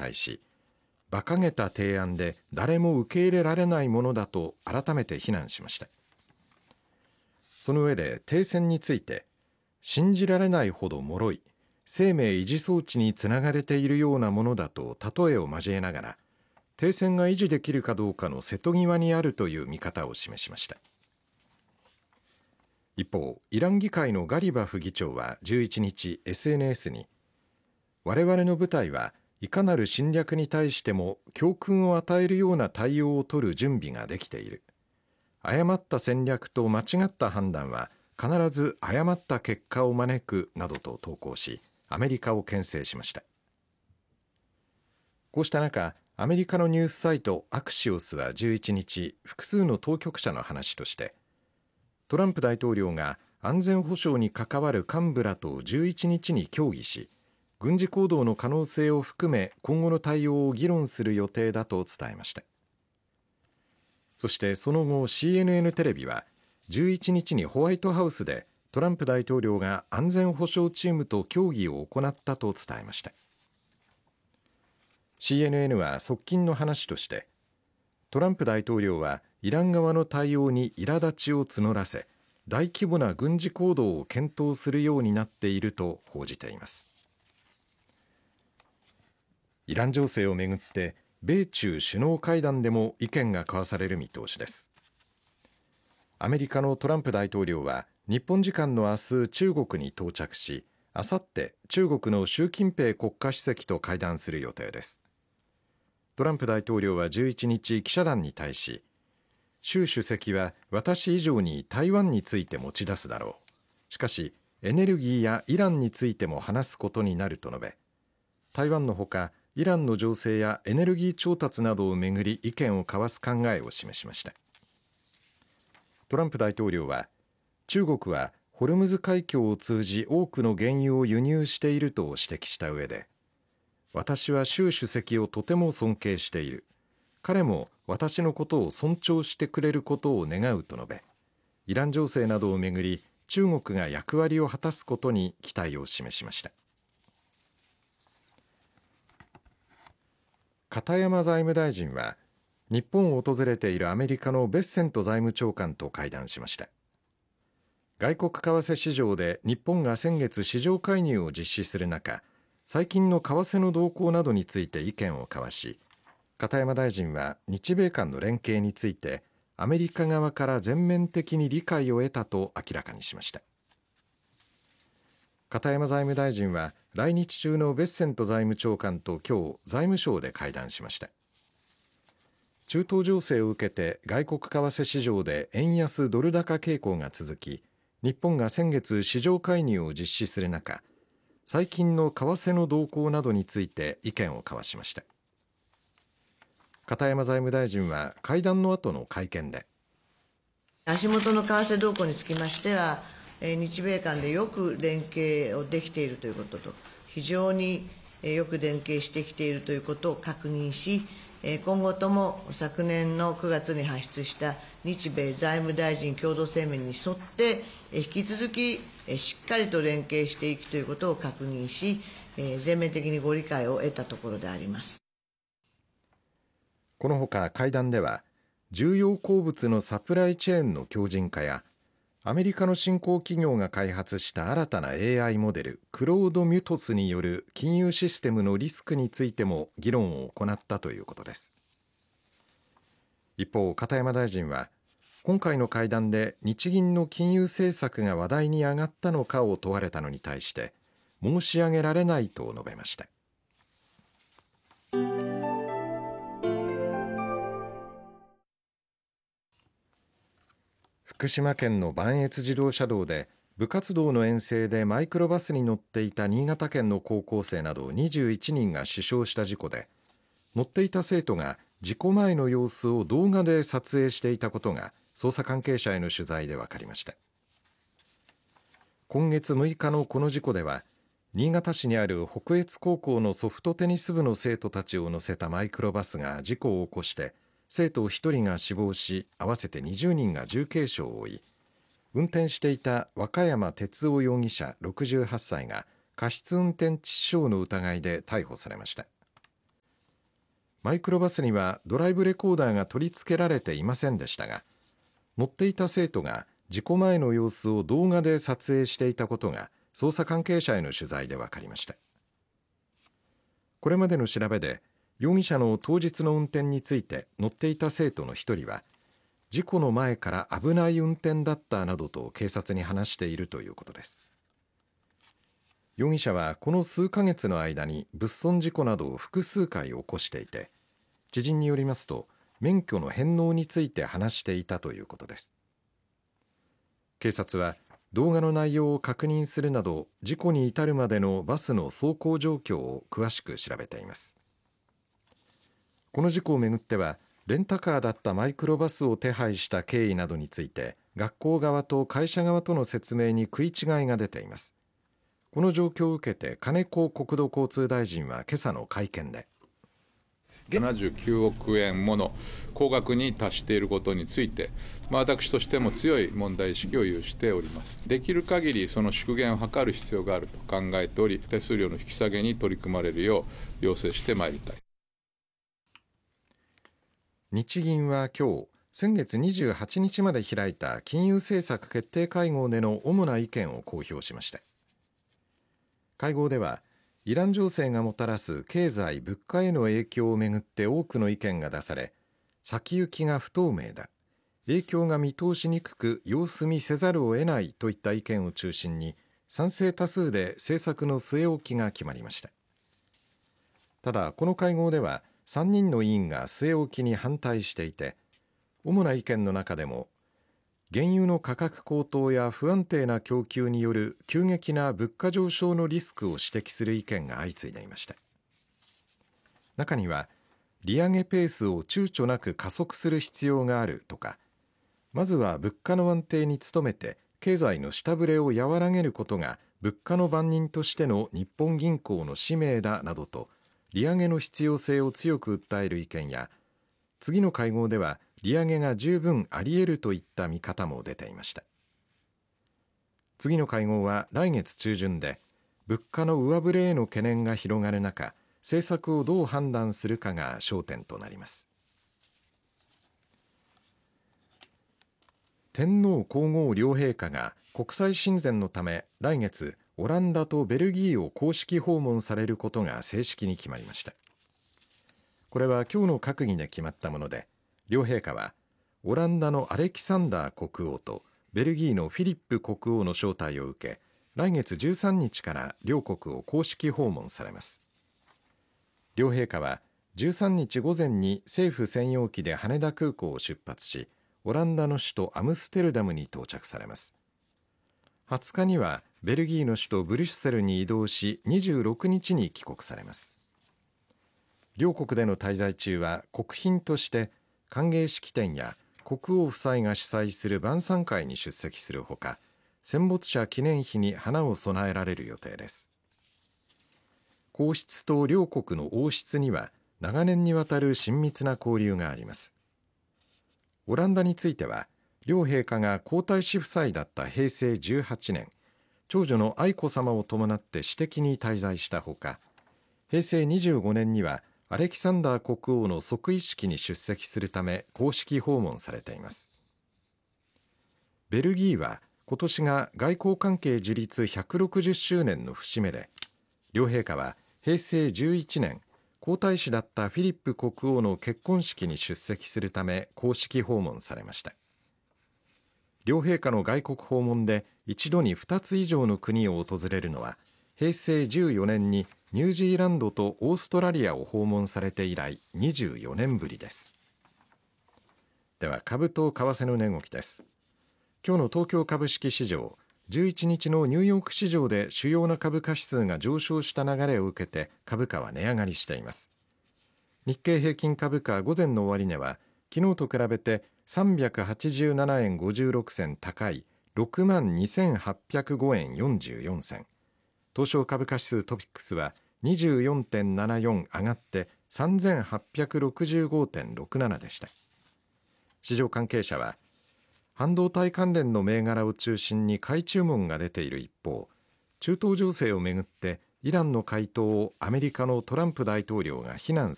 対し、馬鹿げた提案で誰も受け入れられないものだと改めて非難しました。その上で停戦について、信じられないほど脆い、生命維持装置につながれているようなものだと例えを交えながら、停戦が維持できるかどうかの瀬戸際にあるという見方を示しました。一方、イラン議会のガリバフ議長は11日 SNS に、我々の部隊はいかなる侵略に対しても教訓を与えるような対応を取る準備ができている。誤った戦略と間違った判断は必ず誤った結果を招くなどと投稿し、アメリカを牽制しました。こうした中、アメリカのニュースサイトアクシオスは11日、複数の当局者の話として、トランプ大統領が安全保障に関わる幹部らと11日に協議し、軍事行動の可能性を含め今後の対応を議論する予定だと伝えました。そしてその後 CNN テレビは11日にホワイトハウスでトランプ大統領が安全保障チームと協議を行ったと伝えました。CNN は側近の話として、トランプ大統領はイラン側の対応に苛立ちを募らせ、大規模な軍事行動を検討するようになっていると報じています。イラン情勢をめぐって米中首脳会談でも意見が交わされる見通しです。アメリカのトランプ大統領は日本時間の明日中国に到着し、あさって中国の習近平国家主席と会談する予定です。トランプ大統領は11日記者団に対し、習主席は私以上に台湾について持ち出すだろう。しかしエネルギーやイランについても話すことになると述べ、台湾のほかイランの情勢やエネルギー調達などをめぐり意見を交わす考えを示しました。トランプ大統領は、中国はホルムズ海峡を通じ多くの原油を輸入していると指摘した上で、私は習主席をとても尊敬している。彼も私のことを尊重してくれることを願うと述べ、イラン情勢などをめぐり中国が役割を果たすことに期待を示しました。片山財務大臣は日本を訪れているアメリカのベッセント財務長官と会談しました。外国為替市場で日本が先月市場介入を実施する中、最近の為替の動向などについて意見を交わし、片山大臣は日米間の連携についてアメリカ側から全面的に理解を得たと明らかにしました。片山財務大臣は来日中のベッセント財務長官と今日財務省で会談しました。中東情勢を受けて外国為替市場で円安ドル高傾向が続き、日本が先月市場介入を実施する中、最近の為替の動向などについて意見を交わしました。片山財務大臣は会談の後の会見で、 足元の為替動向につきましては、日米間でよく連携をできているということと、非常によく連携してきているということを確認し、今後とも昨年の9月に発出した日米財務大臣共同声明に沿って、引き続きしっかりと連携していくということを確認し、全面的にご理解を得たところであります。 このほか会談では、重要鉱物のサプライチェーンの強靭化や、アメリカの新興企業が開発した新たな AI モデルクロードミュトスによる金融システムのリスクについても議論を行ったということです。一方、片山大臣は今回の会談で日銀の金融政策が話題に上がったのかを問われたのに対して申し上げられないと述べました。福島県の磐越自動車道で部活動の遠征でマイクロバスに乗っていた新潟県の高校生など21人が死傷した事故で、乗っていた生徒が事故前の様子を動画で撮影していたことが捜査関係者への取材で分かりました。今月6日のこの事故では、新潟市にある北越高校のソフトテニス部の生徒たちを乗せたマイクロバスが事故を起こして生徒1人が死亡し、合わせて20人が重軽傷を負い、運転していた若山哲夫容疑者68歳が過失運転致死傷の疑いで逮捕されました。 マイクロバスにはドライブレコーダーが取り付けられていませんでしたが、乗っていた生徒が事故前の様子を動画で撮影していたことが捜査関係者への取材で分かりました。これまでの調べで、容疑者の当日の運転について乗っていた生徒の一人は、事故の前から危ない運転だったなどと警察に話しているということです。容疑者はこの数ヶ月の間に物損事故などを複数回起こしていて、知人によりますと免許の返納について話していたということです。警察は動画の内容を確認するなど事故に至るまでのバスの走行状況を詳しく調べています。この事故をめぐっては、レンタカーだったマイクロバスを手配した経緯などについて学校側と会社側との説明に食い違いが出ています。この状況を受けて金子国土交通大臣は今朝の会見で、 79億円もの高額に達していることについて、私としても強い問題意識を有しております。できる限りその縮減を図る必要があると考えており、手数料の引き下げに取り組まれるよう要請してまいりたい。 日銀は今日、先月28日まで開いた金融政策決定会合での主な意見を公表しました。会合では、イラン情勢がもたらす経済・物価への影響をめぐって多くの意見が出され、先行きが不透明だ、影響が見通しにくく様子見せざるを得ないといった意見を中心に、賛成多数で政策の据え置きが決まりました。ただ、この会合では3人の委員が据え置きに反対していて、主な意見の中でも、原油の価格高騰や不安定な供給による急激な物価上昇のリスクを指摘する意見が相次いでいました。中には、利上げペースを躊躇なく加速する必要があるとか、まずは物価の安定に努めて経済の下振れを和らげることが物価の番人としての日本銀行の使命だなどと利上げの必要性を強く訴える意見や、次の会合では利上げが十分あり得るといった見方も出ていました。次の会合は来月中旬で、物価の上振れへの懸念が広がる中、政策をどう判断するかが焦点となります。天皇皇后両陛下が国際親善のため来月オランダとベルギーを公式訪問されることが正式に決まりました。これは今日の閣議で決まったもので、両陛下はオランダのアレキサンダー国王とベルギーのフィリップ国王の招待を受け、来月13日から両国を公式訪問されます。両陛下は13日午前に政府専用機で羽田空港を出発し、オランダの首都アムステルダムに到着されます。20日にはベルギーの首都ブリュッセルに移動し、26日に帰国されます。両国での滞在中は国賓として歓迎式典や国王夫妻が主催する晩餐会に出席するほか、戦没者記念碑に花を供えられる予定です。皇室と両国の王室には長年にわたる親密な交流があります。オランダについては、両陛下が皇太子夫妻だった平成18年、長女の愛子さまを伴って私的に滞在したほか、平成25年にはアレキサンダー国王の即位式に出席するため公式訪問されています。ベルギーは今年が外交関係樹立160周年の節目で、両陛下は平成11年、皇太子だったフィリップ国王の結婚式に出席するため公式訪問されました。両陛下の外国訪問で一度に2つ以上の国を訪れるのは、平成14年にニュージーランドとオーストラリアを訪問されて以来24年ぶりです。では株と為替の値動きです。今日の東京株式市場、11日のニューヨーク市場で主要な株価指数が上昇した流れを受けて株価は値上がりしています。日経平均株価午前の終値は昨日と比べて387円56銭高い 62,805 円44銭。東証株価指数トピックスは 24.74 上がって3865.67 でした。市場関係者は、半導体関連の銘柄を中心に買い注文が出ている一方、中東情勢をめぐってイランの回答をアメリカのトランプ大統領が非難